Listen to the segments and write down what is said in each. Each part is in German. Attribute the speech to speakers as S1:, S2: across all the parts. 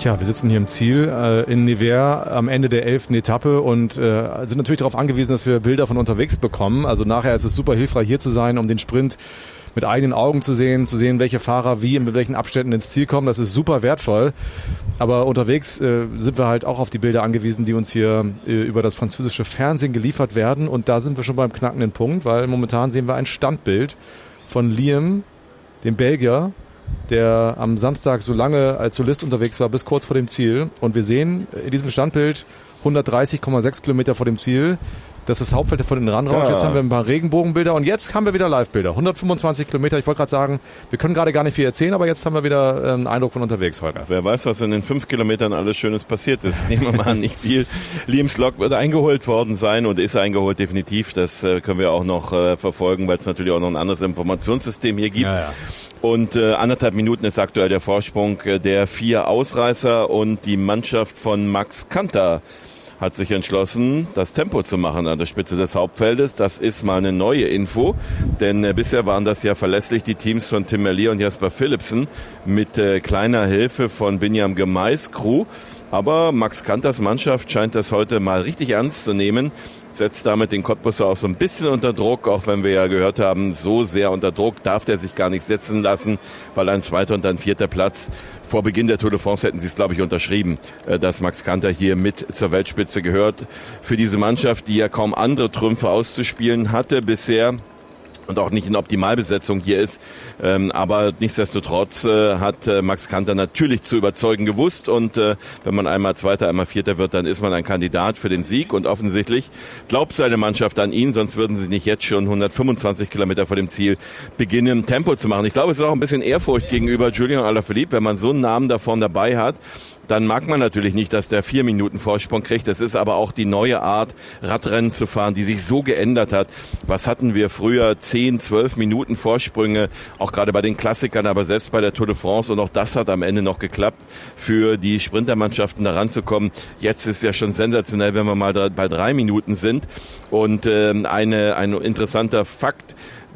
S1: Tja, wir sitzen hier im Ziel in Nevers am Ende der 11. Etappe und sind natürlich darauf angewiesen, dass wir Bilder von unterwegs bekommen. Also nachher ist es super hilfreich, hier zu sein, um den Sprint mit eigenen Augen zu sehen, welche Fahrer wie in welchen Abständen ins Ziel kommen. Das ist super wertvoll. Aber unterwegs sind wir halt auch auf die Bilder angewiesen, die uns hier über das französische Fernsehen geliefert werden. Und da sind wir schon beim knackenden Punkt, weil momentan sehen wir ein Standbild von Liam, dem Belgier, der am Samstag so lange als Solist unterwegs war, bis kurz vor dem Ziel. Und wir sehen in diesem Standbild 130,6 Kilometer vor dem Ziel. Das ist das Hauptfeld von den Rundrausch. Jetzt haben wir ein paar Regenbogenbilder und jetzt haben wir wieder Live-Bilder. 125 Kilometer. Ich wollte gerade sagen, wir können gerade gar nicht viel erzählen, aber jetzt haben wir wieder einen Eindruck von unterwegs heute.
S2: Wer weiß, was in den 5 Kilometern alles Schönes passiert ist. Nehmen wir mal an, nicht viel. Liam's Lok wird eingeholt worden sein und ist eingeholt definitiv. Das können wir auch noch verfolgen, weil es natürlich auch noch ein anderes Informationssystem hier gibt. Ja. Und 1,5 Minuten ist aktuell der Vorsprung der 4 Ausreißer und die Mannschaft von Max Kanter hat sich entschlossen, das Tempo zu machen an der Spitze des Hauptfeldes. Das ist mal eine neue Info, denn bisher waren das ja verlässlich die Teams von Tim Merlier und Jasper Philipsen mit kleiner Hilfe von Binyam Girmays Crew. Aber Max Kanters Mannschaft scheint das heute mal richtig ernst zu nehmen, setzt damit den Cottbusser auch so ein bisschen unter Druck, auch wenn wir ja gehört haben, so sehr unter Druck darf der sich gar nicht setzen lassen, weil ein 2. und ein 4. Platz vor Beginn der Tour de France hätten sie es, glaube ich, unterschrieben, dass Max Kanter hier mit zur Weltspitze gehört. Für diese Mannschaft, die ja kaum andere Trümpfe auszuspielen hatte bisher, und auch nicht in Optimalbesetzung hier ist. Aber nichtsdestotrotz hat Max Kanter natürlich zu überzeugen gewusst. Und wenn man einmal Zweiter, einmal Vierter wird, dann ist man ein Kandidat für den Sieg. Und offensichtlich glaubt seine Mannschaft an ihn, sonst würden sie nicht jetzt schon 125 Kilometer vor dem Ziel beginnen, Tempo zu machen. Ich glaube, es ist auch ein bisschen Ehrfurcht gegenüber Julien Alaphilippe, wenn man so einen Namen da vorne dabei hat. Dann mag man natürlich nicht, dass der 4 Minuten Vorsprung kriegt. Das ist aber auch die neue Art, Radrennen zu fahren, die sich so geändert hat. Was hatten wir früher? 10, 12 Minuten Vorsprünge, auch gerade bei den Klassikern, aber selbst bei der Tour de France. Und auch das hat am Ende noch geklappt, für die Sprintermannschaften da ranzukommen. Jetzt ist ja schon sensationell, wenn wir mal bei 3 Minuten sind. Und ein interessanter Fakt,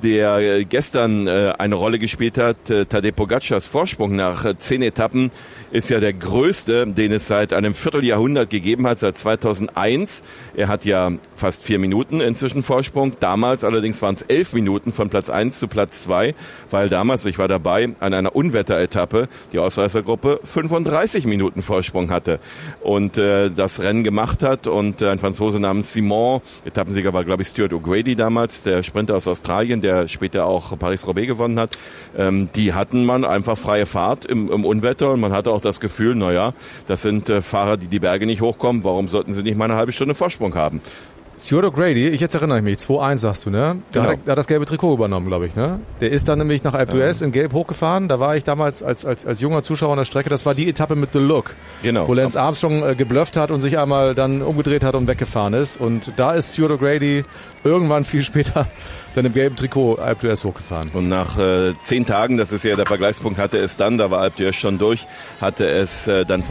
S2: der gestern eine Rolle gespielt hat, Tadej Pogacars Vorsprung nach 10 Etappen ist ja der größte, den es seit einem Vierteljahrhundert gegeben hat, seit 2001. Er hat ja fast 4 Minuten inzwischen Vorsprung. Damals allerdings waren es 11 Minuten von Platz 1 zu Platz 2, weil damals, ich war dabei, an einer Unwetteretappe die Ausreißergruppe 35 Minuten Vorsprung hatte und das Rennen gemacht hat. Und ein Franzose namens Simon, Etappensieger war, glaube ich, Stuart O'Grady damals, der Sprinter aus Australien, der später auch Paris-Roubaix gewonnen hat, die hatten man einfach freie Fahrt im Unwetter und man hatte auch das Gefühl, naja, das sind Fahrer, die Berge nicht hochkommen, warum sollten sie nicht mal eine halbe Stunde Vorsprung haben?
S1: Stuart O'Grady, jetzt erinnere ich mich, 2-1 sagst du, ne? Da hat er das gelbe Trikot übernommen, glaube ich, ne? Der ist dann nämlich nach Alpe d'Huez in Gelb hochgefahren. Da war ich damals als junger Zuschauer an der Strecke. Das war die Etappe mit The Look, wo Lance Armstrong geblufft hat und sich einmal dann umgedreht hat und weggefahren ist. Und da ist Stuart O'Grady irgendwann viel später dann im gelben Trikot Alpe d'Huez hochgefahren.
S2: Und nach 10 Tagen, das ist ja der Vergleichspunkt, hatte es dann, da war Alpe d'Huez schon durch, hatte es dann